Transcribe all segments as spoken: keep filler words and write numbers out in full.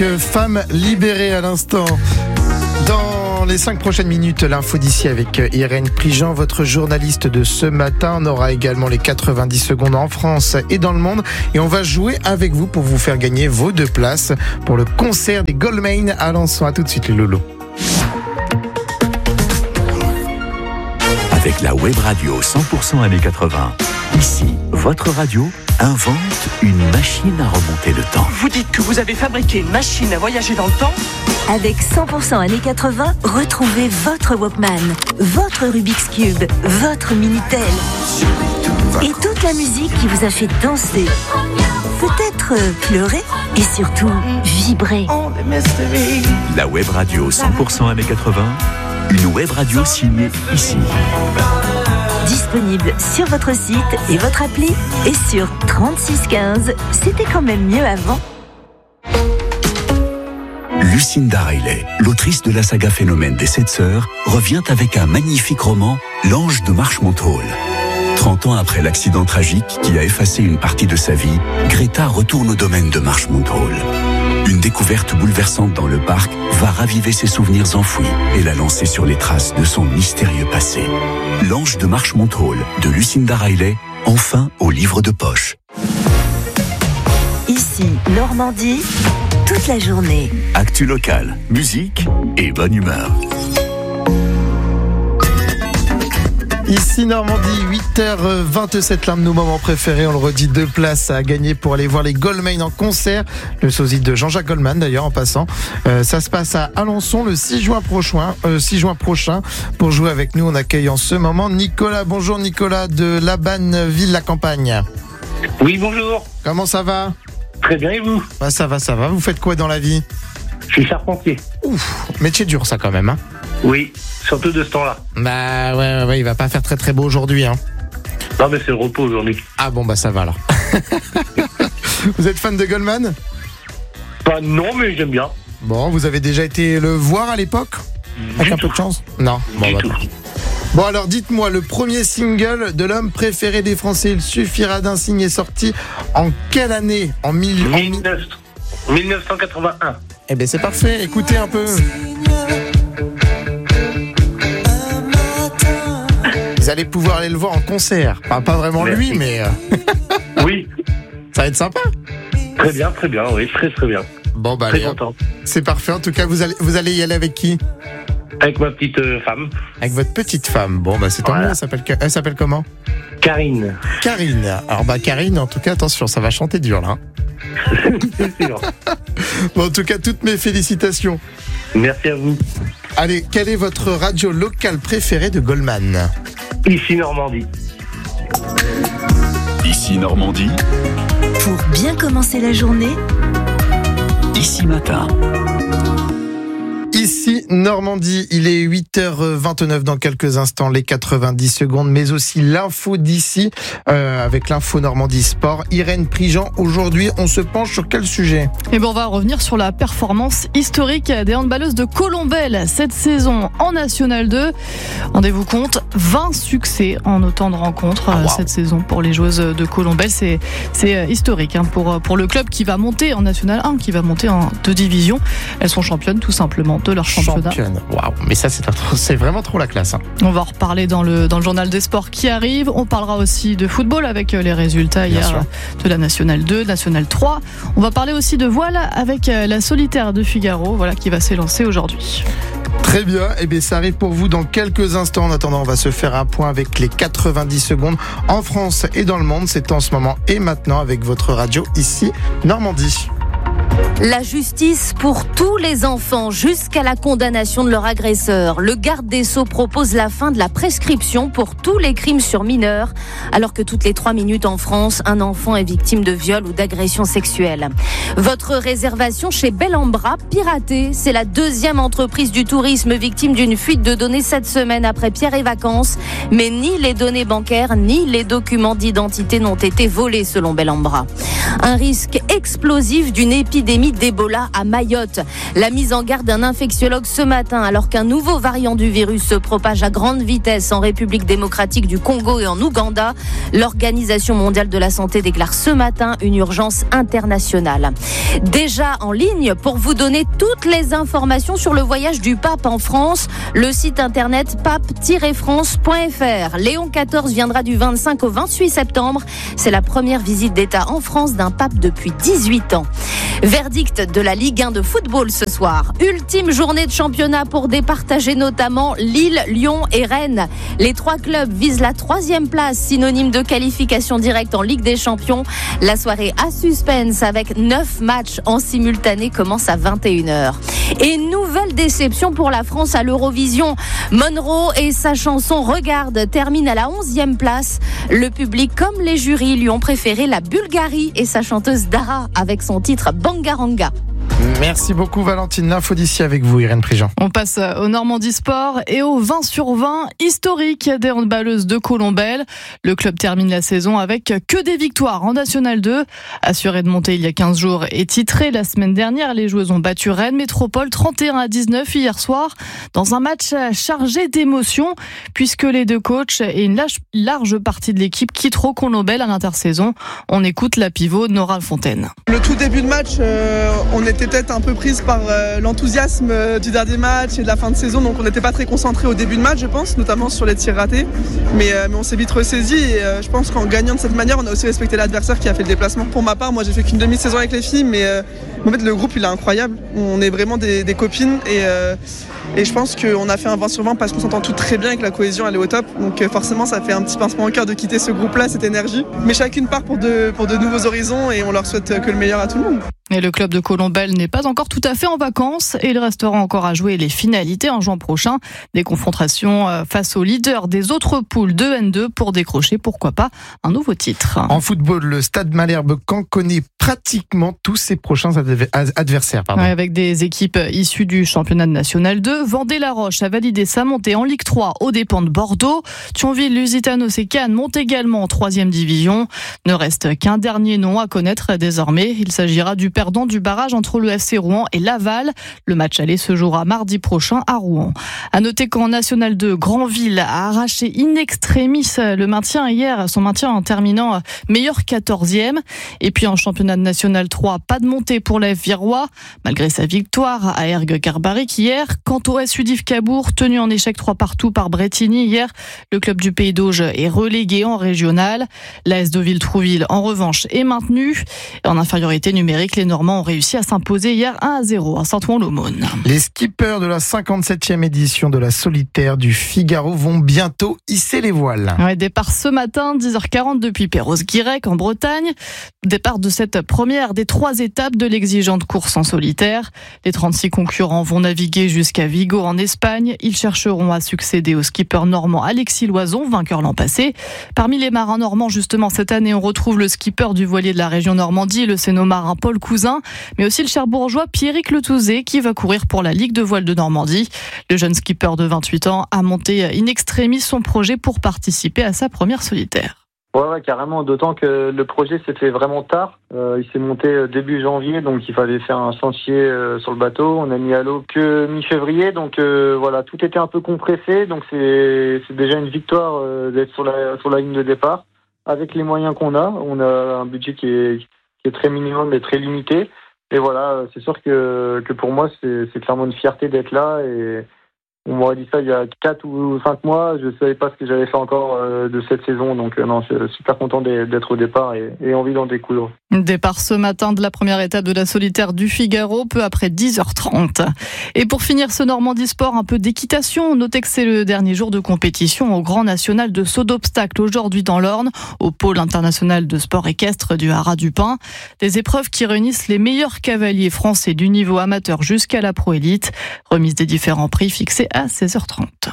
Femme libérée à l'instant. Dans les cinq prochaines minutes, l'info d'ici avec Irène Prigent, votre journaliste de ce matin. On aura également les quatre-vingt-dix secondes en France et dans le monde. Et on va jouer avec vous pour vous faire gagner vos deux places pour le concert des Goldman à Alençon. À tout de suite les loulous. Avec la web radio cent pour cent années quatre-vingts. Ici, votre radio invente une machine à remonter le temps. Vous dites que vous avez fabriqué une machine à voyager dans le temps ? Avec cent pour cent années quatre-vingts, retrouvez votre Walkman, votre Rubik's Cube, votre Minitel. Et toute la musique qui vous a fait danser, peut-être pleurer et surtout vibrer. La web radio cent pour cent années quatre-vingts, une web radio signée ici. Disponible sur votre site et votre appli et sur trente-six quinze. C'était quand même mieux avant. Lucinda Riley, l'autrice de la saga Phénomène des Sept Sœurs, revient avec un magnifique roman, L'Ange de Marchmont Hall. trente ans après l'accident tragique qui a effacé une partie de sa vie, Greta retourne au domaine de Marchmont Hall. Une découverte bouleversante dans le parc va raviver ses souvenirs enfouis et la lancer sur les traces de son mystérieux passé. L'Ange de Marchmont Hall de Lucinda Riley, enfin au livre de poche. Ici, Normandie, toute la journée. Actu locale, musique et bonne humeur. Ici Normandie, huit heures vingt-sept, l'un de nos moments préférés, on le redit, deux places à gagner pour aller voir les Goldman en concert, le sosie de Jean-Jacques Goldman d'ailleurs en passant. Euh, ça se passe à Alençon le six juin prochain. Euh, six juin prochain. Pour jouer avec nous, on accueille en ce moment Nicolas. Bonjour Nicolas de Labanne, Ville-la-Campagne. Oui, bonjour. Comment ça va ? Très bien, et vous ? Bah, ça va, ça va. Vous faites quoi dans la vie ? Je suis charpentier. Ouf, métier dur ça quand même, hein ? Oui, surtout de ce temps-là. Bah ouais, ouais, ouais, il va pas faire très très beau aujourd'hui, hein. Non, mais c'est le repos aujourd'hui. Ah bon, bah ça va alors. Vous êtes fan de Goldman ? Bah non, mais j'aime bien. Bon, vous avez déjà été le voir à l'époque ? Avec un peu de chance ? Non. Bon, Du bah, tout. bon alors dites-moi, le premier single de l'homme préféré des Français, il suffira d'un signe, est sorti en quelle année ? En mille... en mi- dix-neuf cent quatre-vingt-un. Eh ben c'est parfait, écoutez un peu. Vous allez pouvoir aller le voir en concert. Enfin, pas vraiment Merci. lui, mais euh, Oui, ça va être sympa. très bien, très bien, oui, très très bien. Bon bah Très allez, hop. content. C'est parfait. En tout cas, vous allez, vous allez y aller avec qui ? Avec ma petite euh, femme, Avec votre petite femme. Bon bah c'est tant Voilà. mieux. Elle s'appelle, elle s'appelle comment ? Karine. Karine. Alors bah Karine, en tout cas attention, ça va chanter dur là. C'est sûr. Bon en tout cas, toutes mes félicitations. Merci à vous. Allez, quelle est votre radio locale préférée de Goldman ? Ici Normandie. Ici Normandie, Pour bien commencer la journée, ici matin. Ici Normandie, il est huit heures vingt-neuf dans quelques instants, les quatre-vingt-dix secondes, mais aussi l'info d'ici, euh, avec l'info Normandie Sport. Irène Prigent, aujourd'hui, on se penche sur quel sujet ? Et ben on va revenir sur la performance historique des handballeuses de Colombelles cette saison en National deux. Rendez-vous compte, vingt succès en autant de rencontres Ah, wow. cette saison pour les joueuses de Colombelles. C'est, c'est historique hein, pour, pour le club qui va monter en National un, qui va monter en deux divisions. Elles sont championnes tout simplement de leur championnat. Championne. Waouh, mais ça c'est, un trop- c'est vraiment trop la classe. Hein. On va en reparler dans le, dans le journal des sports qui arrive. On parlera aussi de football avec les résultats Bien hier sûr. de la National deux, National trois. On va parler aussi de voile avec la solitaire de Figaro, voilà, qui va s'élancer aujourd'hui. Très bien, et eh bien ça arrive pour vous dans quelques instants. En attendant, on va se faire un point avec les quatre-vingt-dix secondes en France et dans le monde. C'est en ce moment et maintenant avec votre radio ici Normandie. La justice pour tous les enfants jusqu'à la condamnation de leur agresseur. Le garde des Sceaux propose la fin de la prescription pour tous les crimes sur mineurs, alors que toutes les trois minutes en France, un enfant est victime de viol ou d'agression sexuelle. Votre réservation chez Bellambra, piratée. C'est la deuxième entreprise du tourisme victime d'une fuite de données cette semaine après Pierre et Vacances. Mais ni les données bancaires, ni les documents d'identité n'ont été volés selon Bellambra. Un risque explosive d'une épidémie d'Ebola à Mayotte. La mise en garde d'un infectiologue ce matin, alors qu'un nouveau variant du virus se propage à grande vitesse en République démocratique du Congo et en Ouganda. L'Organisation mondiale de la santé déclare ce matin une urgence internationale. Déjà en ligne pour vous donner toutes les informations sur le voyage du pape en France, le site internet pape tiret france point f r. Léon quatorze viendra du vingt-cinq au vingt-huit septembre. C'est la première visite d'État en France d'un pape depuis dix-huit ans. Verdict de la Ligue un de football ce soir. Ultime journée de championnat pour départager notamment Lille, Lyon et Rennes. Les trois clubs visent la troisième place, synonyme de qualification directe en Ligue des Champions. La soirée à suspense avec neuf matchs en simultané commence à vingt et une heures. Et nouvelle déception pour la France à l'Eurovision. Monroe et sa chanson Regarde termine à la onzième place. Le public comme les jurys lui ont préféré la Bulgarie et sa chanteuse Dara avec son titre Bangaranga. Merci beaucoup Valentine. L'info d'ici avec vous Irène Prigent. On passe au Normandie Sport et au vingt sur vingt historique des handballeuses de Colombelles. Le club termine la saison avec que des victoires en National deux. Assuré de monter il y a quinze jours et titré la semaine dernière, les joueuses ont battu Rennes Métropole trente et un à dix-neuf hier soir dans un match chargé d'émotions puisque les deux coachs et une large, large partie de l'équipe quitteront Colombelles à l'intersaison. On écoute la pivot Nora Fontaine. Le tout début de match, euh, on était peut-être un peu prise par euh, l'enthousiasme euh, du dernier match et de la fin de saison, donc on n'était pas très concentré au début de match, je pense, notamment sur les tirs ratés, mais, euh, mais on s'est vite ressaisi et euh, je pense qu'en gagnant de cette manière on a aussi respecté l'adversaire qui a fait le déplacement. Pour ma part, moi j'ai fait qu'une demi-saison avec les filles, mais euh, en fait le groupe il est incroyable, on est vraiment des, des copines et, euh, et je pense qu'on a fait un vingt sur vingt parce qu'on s'entend toutes très bien et que la cohésion elle est au top, donc euh, forcément ça fait un petit pincement au cœur de quitter ce groupe là, cette énergie, mais chacune part pour de, pour de nouveaux horizons et on leur souhaite que le meilleur à tout le monde. Et le club de Colombelles n'est pas encore tout à fait en vacances et il restera encore à jouer les finalités en juin prochain. Des confrontations face aux leaders des autres poules de N deux pour décrocher, pourquoi pas, un nouveau titre. En football, le Stade Malherbe-Caen connaît pratiquement tous ses prochains adversaires. Pardon. Ouais, avec des équipes issues du championnat de National deux. Vendée-la-Roche a validé sa montée en Ligue trois aux dépens de Bordeaux. Thionville, Lusitanos et Cannes montent également en troisième division. Ne reste qu'un dernier nom à connaître désormais. Il s'agira du perdant du barrage entre le F C Rouen et Laval. Le match aller se jouera mardi prochain à Rouen. À noter qu'en National deux, Granville a arraché in extremis le maintien hier, son maintien en terminant meilleur quatorzième. Et puis en championnat de National trois, pas de montée pour la F Virois, malgré sa victoire à Ergue-Carbaric hier. Quant au S U D I F Cabourg, tenu en échec trois partout par Bretigny hier, le club du Pays d'Auge est relégué en régional. L'A S Deauville-Trouville, en revanche, est maintenu. En infériorité numérique, les Normands ont réussi à s'imposer hier un à zéro à Saint-Ouen-l'Aumône. Les skippers de la cinquante-septième édition de la Solitaire du Figaro vont bientôt hisser les voiles. Ouais, départ ce matin, dix heures quarante depuis Perros-Guirec en Bretagne. Départ de cette première des trois étapes de l'exigeante course en solitaire. Les trente-six concurrents vont naviguer jusqu'à Vigo en Espagne. Ils chercheront à succéder au skipper normand Alexis Loison, vainqueur l'an passé. Parmi les marins normands, justement, cette année, on retrouve le skipper du voilier de la région Normandie, le cénomarin Paul Cousin, mais aussi le cherbourgeois Pierrick Letouzé qui va courir pour la Ligue de voile de Normandie. Le jeune skipper de vingt-huit ans a monté in extremis son projet pour participer à sa première solitaire. Ouais, ouais, carrément, d'autant que le projet s'est fait vraiment tard. Euh, il s'est monté début janvier, donc il fallait faire un sentier euh, sur le bateau. On a mis à l'eau que mi-février, donc euh, voilà, tout était un peu compressé. Donc c'est, c'est déjà une victoire euh, d'être sur la, sur la ligne de départ. Avec les moyens qu'on a, on a un budget qui est, qui est très minimum et très limité. Et voilà, c'est sûr que, que pour moi, c'est, c'est clairement une fierté d'être là. Et on m'aurait dit ça il y a quatre ou cinq mois, je ne savais pas ce que j'allais faire encore euh, de cette saison. Donc euh, non, je suis super content d'être au départ et, et envie d'en découdre. Départ ce matin de la première étape de la solitaire du Figaro, peu après dix heures trente. Et pour finir ce Normandie Sport, un peu d'équitation. Notez que c'est le dernier jour de compétition au Grand National de saut d'obstacles aujourd'hui dans l'Orne, au pôle international de sport équestre du Haras du Pin. Des épreuves qui réunissent les meilleurs cavaliers français du niveau amateur jusqu'à la pro élite. Remise des différents prix fixés à seize heures trente.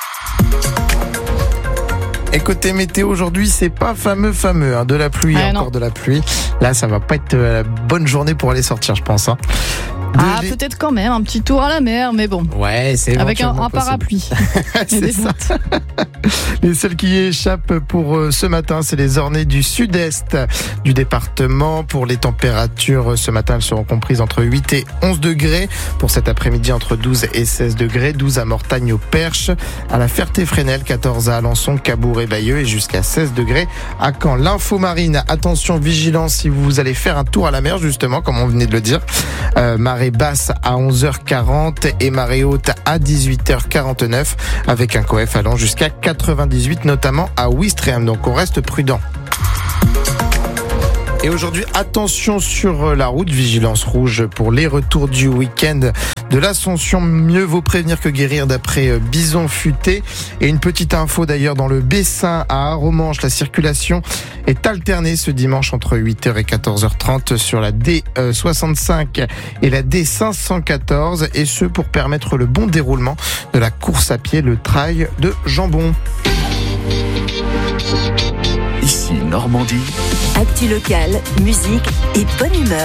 Et côté météo aujourd'hui, c'est pas fameux fameux, hein. De la pluie, ah, encore non. de la pluie. Là, ça va pas être la bonne journée pour aller sortir, je pense. Hein. Ah, les... peut-être quand même, un petit tour à la mer, mais bon. Ouais, c'est avec un, un possible. parapluie. C'est ça. Et celles qui échappent pour ce matin, c'est les ornées du sud-est du département. Pour les températures, ce matin, elles seront comprises entre huit et onze degrés. Pour cet après-midi, entre douze et seize degrés. douze à Mortagne, au Perche, à la Ferté-Fresnel, quatorze à Alençon, Cabourg et Bayeux et jusqu'à seize degrés à Caen. L'info marine, attention, vigilance si vous allez faire un tour à la mer, justement, comme on venait de le dire. Euh, marée basse à onze heures quarante et marée haute à dix-huit heures quarante-neuf avec un coef allant jusqu'à quatre-vingt-dix-huit, notamment à Ouistreham. Donc on reste prudent. Et aujourd'hui, attention sur la route, vigilance rouge pour les retours du week-end de l'Ascension. Mieux vaut prévenir que guérir d'après Bison Futé. Et une petite info d'ailleurs, dans le Bessin à Aromanche, la circulation est alternée ce dimanche entre huit heures et quatorze heures trente sur la D soixante-cinq et la D cinq cent quatorze, et ce pour permettre le bon déroulement de la course à pied, le trail de Jambon. Ici Normandie. Actu locale, musique et bonne humeur.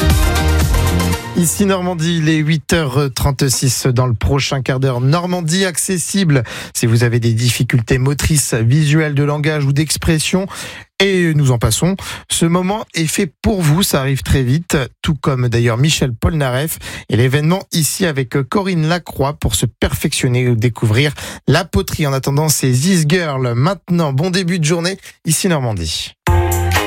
Ici Normandie, il est huit heures trente-six. Dans le prochain quart d'heure, Normandie accessible. Si vous avez des difficultés motrices, visuelles, de langage ou d'expression, et nous en passons, ce moment est fait pour vous, ça arrive très vite, tout comme d'ailleurs Michel Polnareff et l'événement ici avec Corinne Lacroix pour se perfectionner ou découvrir la poterie. En attendant, c'est This Girl. Maintenant, bon début de journée, ici Normandie.